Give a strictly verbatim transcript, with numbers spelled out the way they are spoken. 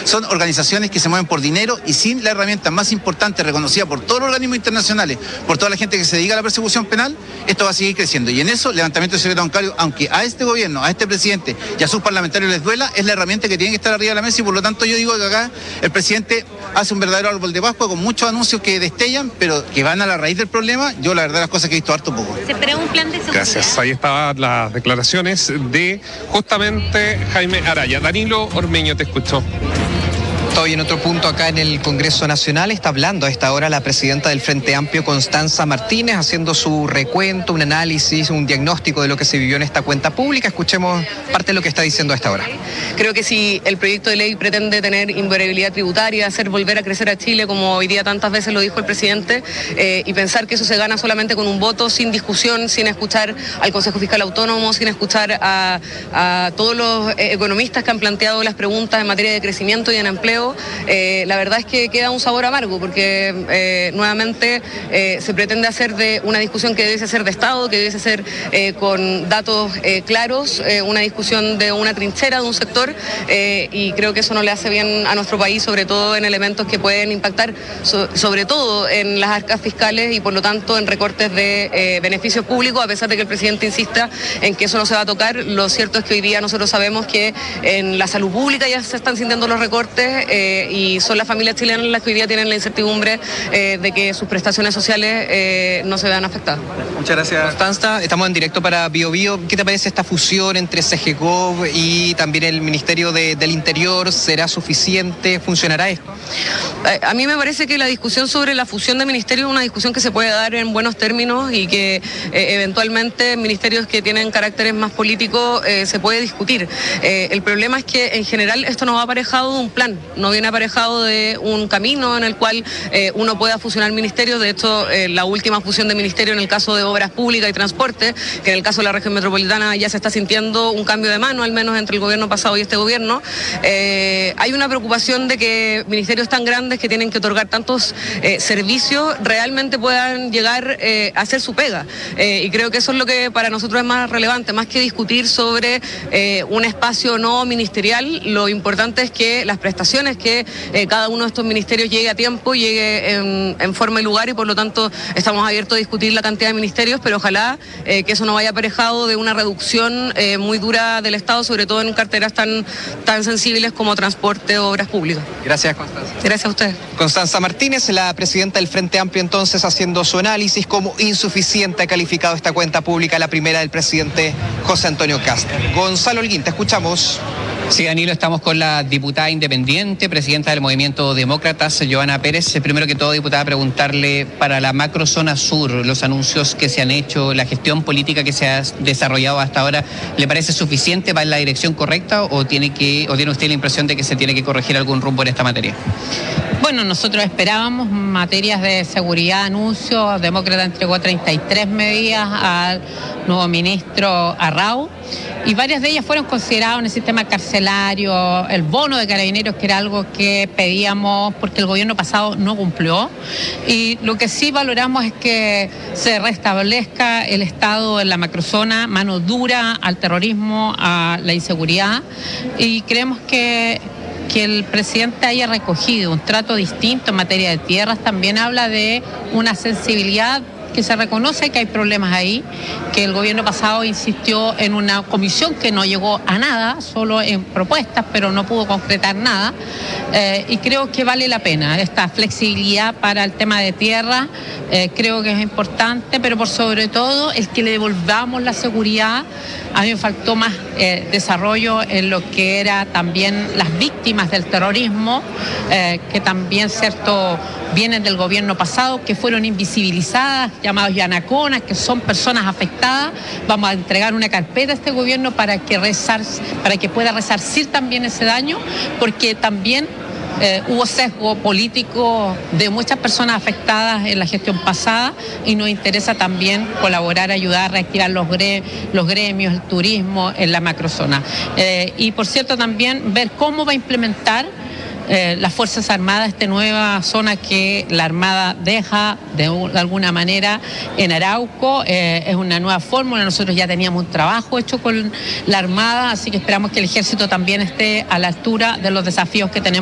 Son organizaciones que se mueven por dinero y sin la herramienta más importante, reconocida por todos los organismos internacionales, por toda la gente que se dedica a la persecución penal, esto va a seguir creciendo. Y en eso, levantamiento de secreto bancario, aunque a este gobierno, a este presidente y a sus parlamentarios les duela, es la herramienta que tiene que estar arriba de la mesa, y por lo tanto yo digo que acá el presidente hace un verdadero árbol de Pascua con muchos anuncios que destellan, pero que van a la raíz del problema. Yo la verdad las cosas que he visto harto poco. ¿Se espera un plan de seguridad? Gracias. Ahí estaban las declaraciones de justamente Jaime Araya. Danilo Ormeño, te escucho. Hoy en otro punto acá en el Congreso Nacional está hablando a esta hora la presidenta del Frente Amplio, Constanza Martínez, haciendo su recuento, un análisis, un diagnóstico de lo que se vivió en esta cuenta pública. Escuchemos parte de lo que está diciendo a esta hora. Creo que si el proyecto de ley pretende tener invariabilidad tributaria, hacer volver a crecer a Chile, como hoy día tantas veces lo dijo el presidente, eh, y pensar que eso se gana solamente con un voto, sin discusión, sin escuchar al Consejo Fiscal Autónomo, sin escuchar a, a todos los eh, economistas que han planteado las preguntas en materia de crecimiento y en empleo, Eh, la verdad es que queda un sabor amargo, porque eh, nuevamente eh, se pretende hacer de una discusión que debiese ser de Estado, que debiese ser eh, con datos eh, claros, eh, una discusión de una trinchera, de un sector, eh, y creo que eso no le hace bien a nuestro país, sobre todo en elementos que pueden impactar, so, sobre todo en las arcas fiscales y por lo tanto en recortes de eh, beneficios públicos, a pesar de que el presidente insista en que eso no se va a tocar. Lo cierto es que hoy día nosotros sabemos que en la salud pública ya se están sintiendo los recortes, Eh, y son las familias chilenas las que hoy día tienen la incertidumbre eh, de que sus prestaciones sociales eh, no se vean afectadas. Muchas gracias, Constanza. Estamos en directo para Bio Bio. ¿Qué te parece esta fusión entre Segegov y también el Ministerio de, del Interior? ¿Será suficiente? ¿Funcionará esto? A, a mí me parece que la discusión sobre la fusión de ministerios es una discusión que se puede dar en buenos términos y que eh, eventualmente ministerios que tienen caracteres más políticos eh, se puede discutir. Eh, el problema es que en general esto no va aparejado de un plan, no viene aparejado de un camino en el cual eh, uno pueda fusionar ministerios. De hecho, eh, la última fusión de ministerios en el caso de obras públicas y transporte, que en el caso de la región metropolitana ya se está sintiendo un cambio de mano, al menos entre el gobierno pasado y este gobierno. Eh, hay una preocupación de que ministerios tan grandes que tienen que otorgar tantos eh, servicios realmente puedan llegar eh, a hacer su pega. Eh, y creo que eso es lo que para nosotros es más relevante, más que discutir sobre eh, un espacio no ministerial. Lo importante es que las prestaciones que eh, cada uno de estos ministerios llegue a tiempo, llegue en, en forma y lugar, y por lo tanto estamos abiertos a discutir la cantidad de ministerios, pero ojalá eh, que eso no vaya aparejado de una reducción eh, muy dura del Estado, sobre todo en carteras tan, tan sensibles como transporte o obras públicas. Gracias, Constanza. Gracias a usted. Constanza Martínez, la presidenta del Frente Amplio, entonces haciendo su análisis. Como insuficiente ha calificado esta cuenta pública, la primera del presidente José Antonio Kast. Gonzalo Holguín, te escuchamos. Sí, Danilo, estamos con la diputada independiente, presidenta del Movimiento Demócratas, Johanna Pérez. Primero que todo, diputada, preguntarle para la macrozona sur, los anuncios que se han hecho, la gestión política que se ha desarrollado hasta ahora, ¿le parece suficiente, va en la dirección correcta o tiene que, o tiene usted la impresión de que se tiene que corregir algún rumbo en esta materia? Bueno, nosotros esperábamos materias de seguridad, anuncios. Demócrata entregó treinta y tres medidas al nuevo ministro Arrau, y varias de ellas fueron consideradas en el sistema carcelario, el bono de carabineros, que era algo que pedíamos porque el gobierno pasado no cumplió, y lo que sí valoramos es que se restablezca el Estado en la macrozona, mano dura al terrorismo, a la inseguridad, y creemos que que el presidente haya recogido un trato distinto en materia de tierras también habla de una sensibilidad, que se reconoce que hay problemas ahí, que el gobierno pasado insistió en una comisión que no llegó a nada, solo en propuestas, pero no pudo concretar nada, eh, y creo que vale la pena esta flexibilidad para el tema de tierra. Eh, creo que es importante, pero por sobre todo el que le devolvamos la seguridad. A mí me faltó más eh, desarrollo en lo que era también las víctimas del terrorismo, eh, que también, cierto, vienen del gobierno pasado, que fueron invisibilizadas, llamados yanaconas, que son personas afectadas. Vamos a entregar una carpeta a este gobierno para que, resar, para que pueda resarcir también ese daño, porque también Eh, hubo sesgo político de muchas personas afectadas en la gestión pasada, y nos interesa también colaborar, ayudar a reactivar los, gre los gremios, el turismo en la macrozona. Eh, y por cierto también ver cómo va a implementar Eh, las Fuerzas Armadas, esta nueva zona que la Armada deja de, de alguna manera en Arauco. Eh, es una nueva fórmula. Nosotros ya teníamos un trabajo hecho con la Armada, así que esperamos que el Ejército también esté a la altura de los desafíos que tenemos.